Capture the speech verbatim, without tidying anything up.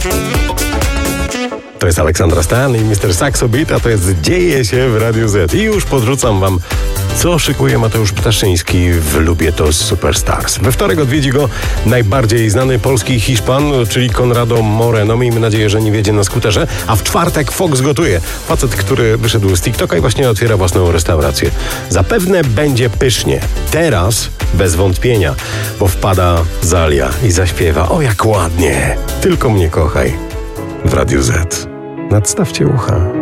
To jest Aleksandra Stan i mister Saxo Beat, a to jest Dzieje się w Radiu Z. I już podrzucam wam, co szykuje Mateusz Ptaszyński w Lubię to Superstars. We wtorek odwiedzi go najbardziej znany polski Hiszpan, czyli Conrado Moreno. Miejmy nadzieję, że nie wiedzie na skuterze. A w czwartek Fox gotuje. Facet, który wyszedł z TikToka i właśnie otwiera własną restaurację. Zapewne będzie pysznie. Teraz bez wątpienia, bo wpada Zalia i zaśpiewa: o jak ładnie, tylko mnie kochaj. W Radiu Z. Nadstawcie ucha.